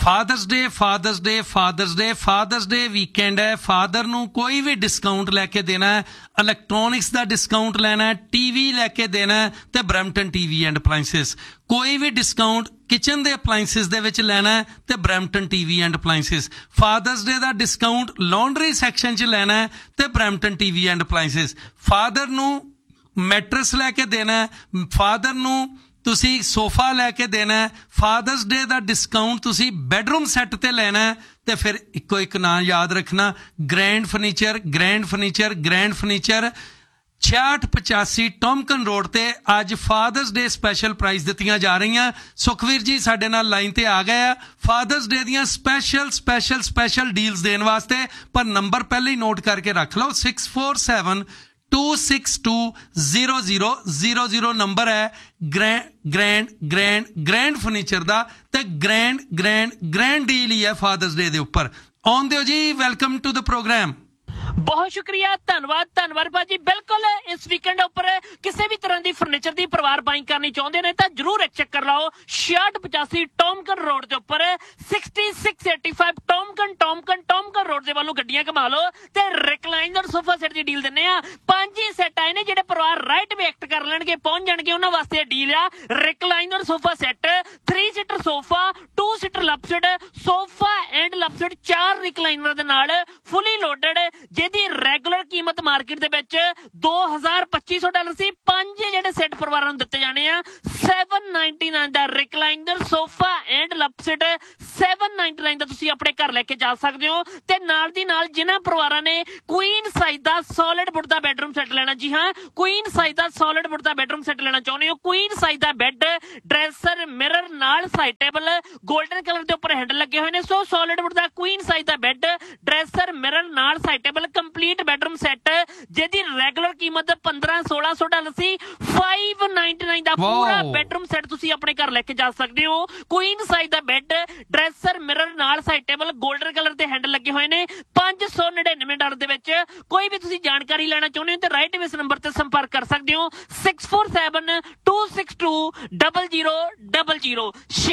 Fathers ਡੇ fathers ਡੇ fathers ਡੇ fathers ਡੇ weekend ਹੈ। Father ਨੂੰ ਕੋਈ ਵੀ ਡਿਸਕਾਊਂਟ ਲੈ ਕੇ ਦੇਣਾ ਹੈ, ਇਲੈਕਟ੍ਰੋਨਿਕਸ ਦਾ ਡਿਸਕਾਊਂਟ ਲੈਣਾ ਹੈ, TV ਲੈ ਕੇ ਦੇਣਾ ਹੈ ਤੇ ਬਰੈਂਪਟਨ TV ਐਂਡ ਅਪਲਾਇੰਸਿਸ। ਕੋਈ ਵੀ ਡਿਸਕਾਊਂਟ ਕਿਚਨ ਦੇ ਅਪਲਾਇੰਸਿਸ ਦੇ ਵਿੱਚ ਲੈਣਾ ਹੈ ਤੇ Brampton TV and appliances. Fathers day the discount laundry section 'ਚ ਲੈਣਾ ਹੈ ਤੇ Brampton TV and appliances. Father ਨੂੰ ਮੈਟਰਸ ਲੈ ਕੇ ਦੇਣਾ ਹੈ, ਫਾਦਰ ਨੂੰ ਤੁਸੀਂ ਸੋਫਾ ਲੈ ਕੇ ਦੇਣਾ ਹੈ। ਫਾਦਰਸ ਡੇ ਦਾ ਡਿਸਕਾਊਂਟ ਤੁਸੀਂ ਬੈਡਰੂਮ ਸੈੱਟ ਤੇ ਲੈਣਾ ਹੈ ਤੇ ਫਿਰ ਇੱਕੋ ਇੱਕ ਨਾਂ ਯਾਦ ਰੱਖਣਾ, grand furniture. Grand furniture, grand furniture 6685 ਟੌਮਕਨ road ਤੇ ਅੱਜ ਫਾਦਰਸ ਡੇ ਸਪੈਸ਼ਲ ਪ੍ਰਾਈਜ਼ ਦਿੱਤੀਆਂ ਜਾ ਰਹੀਆਂ। ਸੁਖਵੀਰ ਜੀ ਸਾਡੇ ਨਾਲ ਲਾਈਨ ਤੇ ਆ ਗਏ ਆ ਫਾਦਰਸ ਡੇ ਦੀਆਂ ਸਪੈਸ਼ਲ ਡੀਲਸ ਦੇਣ ਵਾਸਤੇ। ਪਰ ਨੰਬਰ ਪਹਿਲੇ ਹੀ ਨੋਟ ਕਰਕੇ ਰੱਖ ਲਓ, 6472620000 ਨੰਬਰ ਹੈ ਗ੍ਰੈਂਡ ਫਰਨੀਚਰ ਦਾ ਤੇ ਗ੍ਰੈਂਡ ਡੀਲ ਹੀ ਹੈ ਫਾਦਰਸ ਡੇ ਦੇ ਉੱਪਰ। ਆਉਣ ਦਿਓ ਜੀ, ਵੈਲਕਮ ਟੂ ਦ ਪ੍ਰੋਗਰਾਮ। ਬਹੁਤ ਸ਼ੁਕਰੀਆ, ਧੰਨਵਾਦ ਭਾਜੀ। ਬਿਲਕੁਲ ਇਸ ਵੀਕਐਂਡ ਉੱਪਰ ਕਿਸੇ ਵੀ ਤਰ੍ਹਾਂ ਦੀ ਫਰਨੀਚਰ ਦੀ ਪਰਿਵਾਰ ਬਾਈਂਗ ਕਰਨੀ ਚਾਹੁੰਦੇ ਨੇ ਤਾਂ ਜਰੂਰ ਇੱਕ ਚੱਕਰ ਲਾਓ 6685 ਟੌਮਕਨ ਰੋਡ ਦੇ ਉੱਪਰ 6685 ਟੌਮਕਨ ਰੋਡ ਦੇ ਵੱਲੋਂ ਗੱਡੀਆਂ ਘੁਮਾ ਲਓ ਤੇ ਰਿਕਲਾਈਨਰ ਸੋਫਾ ਸੈੱਟ ਦੀ ਡੀਲ ਦਿੰਨੇ ਆ। 5 ਹੀ ਸੈੱਟ ਆਏ ਨੇ ਜਿਹੜੇ ਪਰਿਵਾਰ ਰਾਈਟ ਵੇ ਐਕਟ ਕਰ ਲੈਣਗੇ, ਪਹੁੰਚ ਜਾਣਗੇ, ਉਹਨਾਂ ਵਾਸਤੇ ਡੀਲ ਆ recliner sofa set, 3 seater sofa, 2 seater ਲਪਸਡ sofa and ਲਪਸਡ, 4 recliner ਦੇ ਨਾਲ ਫੁੱਲੀ ਲੋਡਡ, ਜਿਹਦੀ ਰੈਗੂਲਰ ਕੀਮਤ ਮਾਰਕੀਟ ਦੇ ਵਿੱਚ $2,2500 ਸੀ। 5 ਜਿਹੜੇ ਸੈੱਟ ਪਰਿਵਾਰਾਂ ਨੂੰ ਦਿੱਤੇ ਜਾਣੇ ਆ। 799 ਦਾ ਰਿਕਲਾਈਨਰ ਸੋਫਾ ਐਂਡ ਲਪਸਡ 799 ਦਾ ਤੁਸੀਂ ਆਪਣੇ ਘਰ ਲੈ ਕੇ ਜਾ ਸਕਦੇ ਹੋ। ਤੇ ਨਾਲ ਦੀ ਨਾਲ ਜਿਨ੍ਹਾਂ ਪਰਿਵਾਰਾਂ ਨੇ ਕੁਈਨ ਸਾਈਜ਼ ਦਾ ਸੋਲਿਡ ਵੁੱਡ ਦਾ ਬੈਡਰੂਮ ਸੈੱਟ ਲੈਣਾ, ਜੀ ਹਾਂ ਕੁਈਨ ਸਾਈਜ਼ ਦਾ ਸੋਲਿਡ ਵੁੱਡ ਦਾ ਬੈਡਰੂਮ ਸੈੱਟ ਲੈਣਾ ਚਾਹੁੰਦੇ ਹੋ, ਕੁਈਨ ਸਾਈਜ਼ ਦਾ ਬੈੱਡ, ਡਰੈਸਰ, ਮਿਰਰ ਨਾਲ ਸਾਈਡ ਟੇਬਲ, 골ਡਨ ਕਲਰ ਦੇ ਉੱਪਰ ਹੈਂਡਲ ਲੱਗੇ ਹੋਏ ਨੇ। ਸੋ ਸੋਲਿਡ ਵੁੱਡ ਦਾ ਕੁਈਨ ਸਾਈਜ਼ ਦਾ ਬੈੱਡ, ਡਰੈਸਰ, ਮਿਰਰ ਨਾਲ side table, complete bedroom set, ਜਿਹਦੀ ਰੈਗੂਲਰ ਕੀਮਤ $1,500-1,600 ਸੀ। 599 ਦਾ ਪੂਰਾ ਬੈਡਰੂਮ ਸੈੱਟ ਤੁਸੀਂ ਆਪਣੇ ਘਰ ਲੈ ਕੇ ਜਾ ਸਕਦੇ ਹੋ। ਕੁਈਨ ਸਾਈਜ਼ ਦਾ ਬੈੱਡ, ਡਰੈਸਰ, ਮਿਰਰ ਨਾਲ ਸਾਈਡ ਟੇਬਲ, 골ਡਨ ਕਲਰ ਦੇ ਹੈਂਡਲ ਲੱਗੇ ਹੋਏ ਨੇ। $599 ਦੇ ਵਿੱਚ ਕੋਈ ਵੀ ਤੁਸੀਂ ਜਾਣਕਾਰੀ ਲੈਣਾ ਚਾਹੁੰਦੇ ਹੋ ਤੇ ਰਾਈਟ ਵੇ ਇਸ ਨੰਬਰ ਤੇ ਸੰਪਰਕ ਕਰ ਸਕਦੇ ਹੋ 6472620000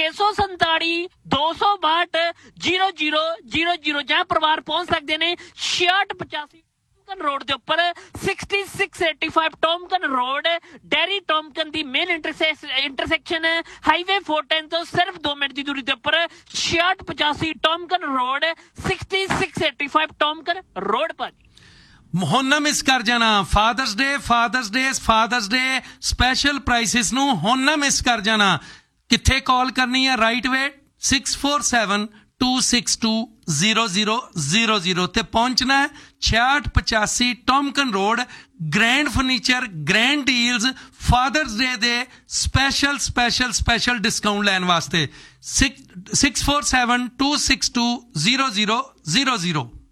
647-262-0000 ਜਾਂ ਪਰਿਵਾਰ ਪਹੁੰਚ ਸਕਦੇ ਨੇ 6685 ਰੋਡ ਦੇ ਉੱਪਰ 6685 ਟੌਮਕਨ ਰੋਡ, ਡੈਰੀ ਟੌਮਕਨ ਦੀ ਮੇਨ ਇੰਟਰਸੈਕਸ਼ਨ ਹਾਈਵੇ 410 ਤੋਂ ਸਿਰਫ 2 ਮਿੰਟ ਦੀ ਦੂਰੀ ਦੇ ਉੱਪਰ 6685 ਟੌਮਕਨ ਰੋਡ, 6685 ਟੌਮਕਨ ਰੋਡ। ਭਾਜੀ ਹੁਣ ਨਾ ਮਿਸ ਕਰ ਜਾਣਾ ਫਾਦਰਸ ਡੇ ਸਪੈਸ਼ਲ ਪ੍ਰਾਈਸਿਸ ਨੂੰ, ਹੁਣ ਨਾ ਮਿਸ ਕਰ ਜਾਣਾ। ਕਿੱਥੇ ਕਾਲ ਕਰਨੀ ਹੈ? ਰਾਈਟ ਵੇ 6472620000 ਤੇ ਪਹੁੰਚਣਾ ਹੈ 6685 ਟੌਮਕਨ road, grand furniture, grand deals, fathers ਡੇ ਦੇ ਸਪੈਸ਼ਲ ਡਿਸਕਾਊਂਟ ਲੈਣ ਵਾਸਤੇ 6472620000।